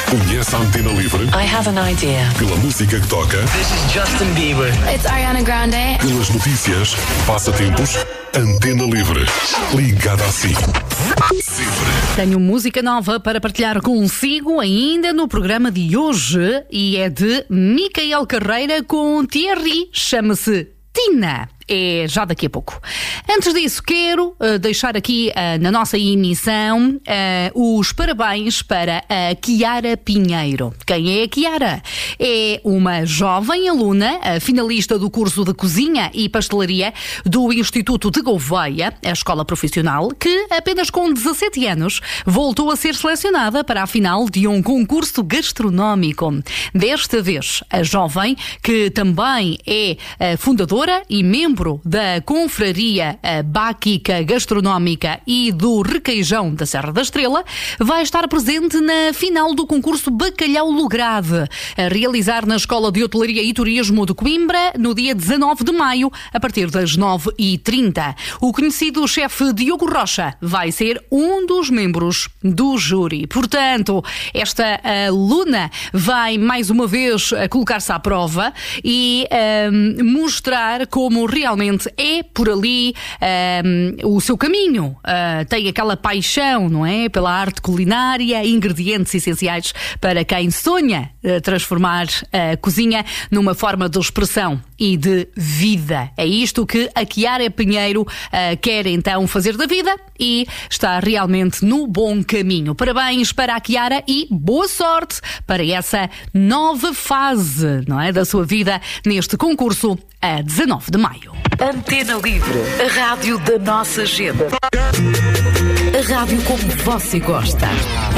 Conhece a Antena Livre? I have an idea. Pela música que toca, This is Justin Bieber. It's Ariana Grande. pelas notícias, passatempos, Antena Livre. Ligada a si. Sempre. Tenho música nova para partilhar consigo ainda no programa de hoje e é de Micael Carreira com Thierry. Chama-se Tina. É já daqui a pouco. Antes disso, quero deixar aqui na nossa emissão os parabéns para a Chiara Pinheiro. Quem é a Chiara? É uma jovem aluna, finalista do curso de Cozinha e Pastelaria do Instituto de Gouveia, a escola profissional, que apenas com 17 anos voltou a ser selecionada para a final de um concurso gastronómico. Desta vez, a jovem, que também é fundadora e membro da Confraria Báquica Gastronómica e do Requeijão da Serra da Estrela, vai estar presente na final do concurso Bacalhau Lograde, a realizar na Escola de Hotelaria e Turismo de Coimbra no dia 19 de maio, a partir das 9h30. O conhecido chefe Diogo Rocha vai ser um dos membros do júri. Portanto, esta aluna vai mais uma vez colocar-se à prova e mostrar como realmente é por ali o seu caminho. Tem aquela paixão, não é? Pela arte culinária, ingredientes essenciais para quem sonha transformar a cozinha numa forma de expressão e de vida. É isto que a Chiara Pinheiro quer então fazer da vida e está realmente no bom caminho. Parabéns para a Chiara e boa sorte para essa nova fase, não é, da sua vida neste concurso a 19 de maio. Antena Livre, a rádio da nossa gente. A rádio como você gosta.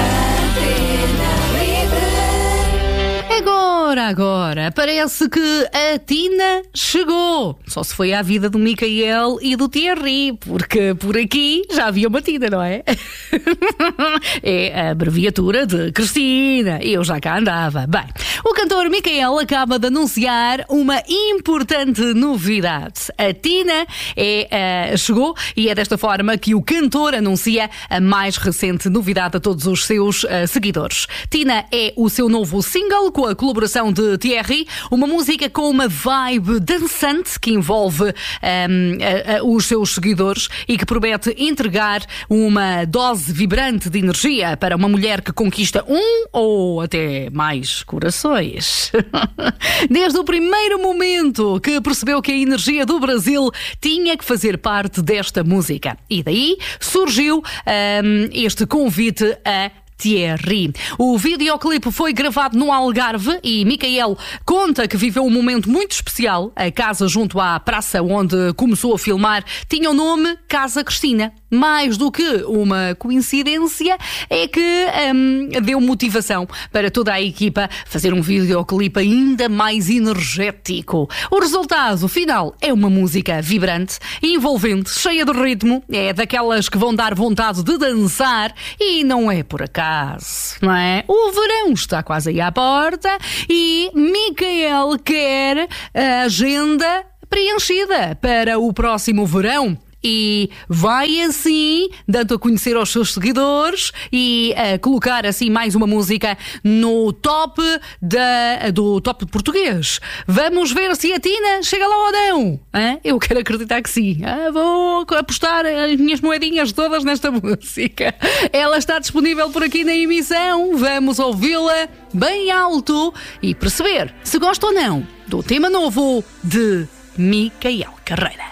Agora, parece que a Tina chegou. Só se foi à vida do Micael e do Thierry, porque por aqui já havia uma Tina, não é? É a abreviatura de Cristina. Eu já cá andava. Bem, o cantor Micael acaba de anunciar uma importante novidade. A Tina chegou e é desta forma que o cantor anuncia a mais recente novidade a todos os seus seguidores. Tina é o seu novo single com a colaboração de Thierry, uma música com uma vibe dançante que envolve os seus seguidores e que promete entregar uma dose vibrante de energia para uma mulher que conquista um ou até mais corações. Desde o primeiro momento que percebeu que a energia do Brasil tinha que fazer parte desta música. E daí surgiu este convite a Thierry. O videoclipe foi gravado no Algarve e Micael conta que viveu um momento muito especial. A casa junto à praça onde começou a filmar tinha o nome Casa Cristina. Mais do que uma coincidência, é que deu motivação para toda a equipa fazer um videoclipe ainda mais energético. O resultado final é uma música vibrante, envolvente, cheia de ritmo, é daquelas que vão dar vontade de dançar e não é por acaso, não é? O verão está quase aí à porta e Micael quer a agenda preenchida para o próximo verão. E vai assim, dando a conhecer aos seus seguidores e a colocar assim mais uma música no top do top português. Vamos ver se a Tina chega lá ou não. Eu quero acreditar que sim. Vou apostar as minhas moedinhas todas nesta música. Ela está disponível por aqui na emissão. Vamos ouvi-la bem alto e perceber se gosta ou não do tema novo de Micael Carreira.